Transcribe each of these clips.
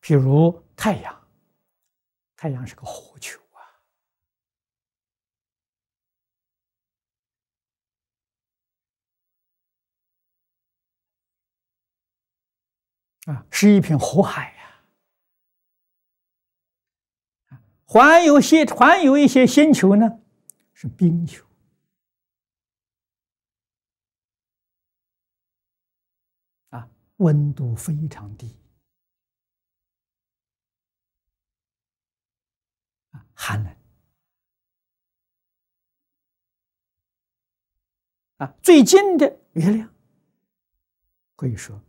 譬如太阳，太阳是个火球是一片火海呀。还有一些星球呢，是冰球。温度非常低，寒冷。最近的月亮，可以说，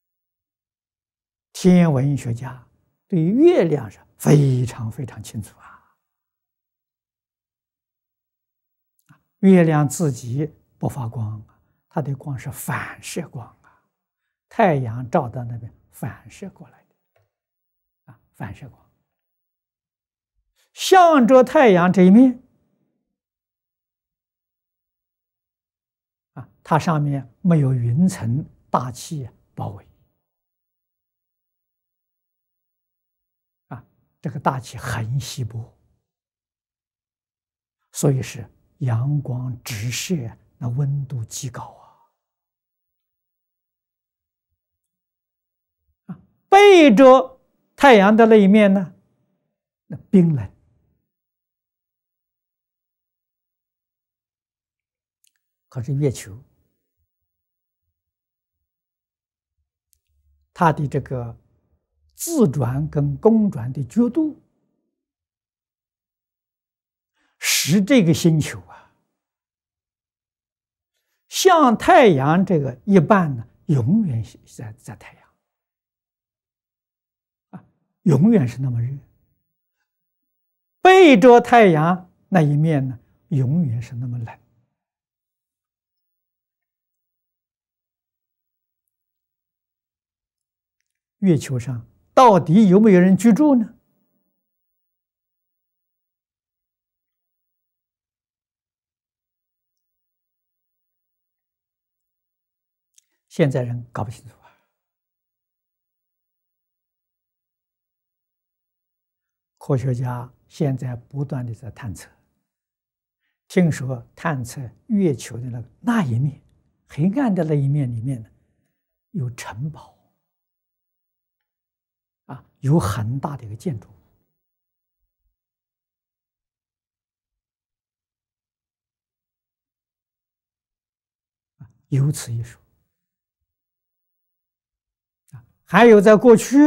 天文学家对月亮是非常非常清楚月亮自己不发光，它的光是反射光太阳照到那边反射过来的反射光，向着太阳这一面它上面没有云层大气包围这个大气很稀薄，所以是阳光直射，那温度极高背着太阳的那一面呢，那冰冷。可是月球，它的这个自转跟公转的角度，使这个星球像太阳这个一半呢，永远在太阳永远是那么热；背着太阳那一面呢，永远是那么冷。月球上到底有没有人居住呢？现在人搞不清楚科学家现在不断的在探测，听说探测月球的那一面，黑暗的那一面里面呢，有城堡有很大的一个建筑物有此一说还有在过去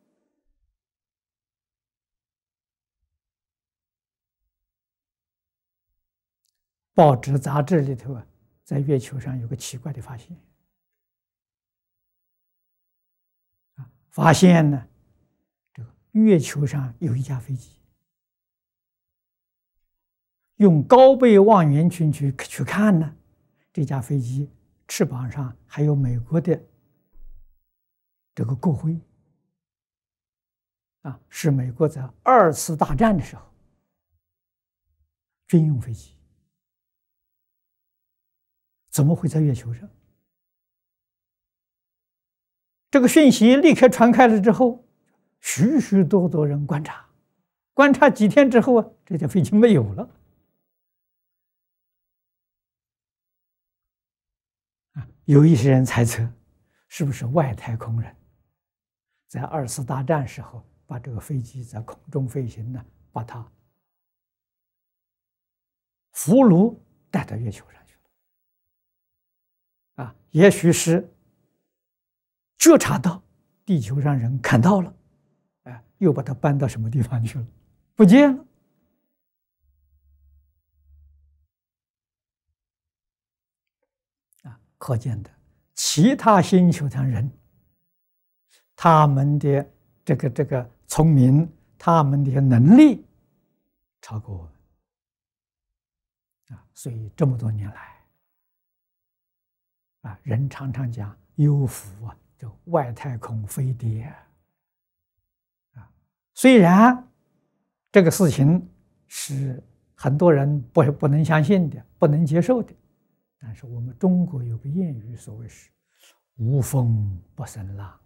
报纸杂志里头在月球上有个奇怪的发现发现呢，这个月球上有一架飞机，用高倍望远镜去看呢，这架飞机翅膀上还有美国的这个国徽是美国在2次大战的时候军用飞机，怎么会在月球上？这个讯息立刻传开了之后，许许多多人观察几天之后这架飞机没有了有一些人猜测，是不是外太空人在2次大战时候把这个飞机在空中飞行呢，把它俘虏带到月球上去了也许是觉察到地球上人看到了又把它搬到什么地方去了，不见了可见的其他星球上人，他们的这个聪明，他们的能力超过我们所以这么多年来人常常讲UFO就外太空飞碟虽然这个事情是很多人不能相信的，不能接受的，但是我们中国有个谚语，所谓是无风不生浪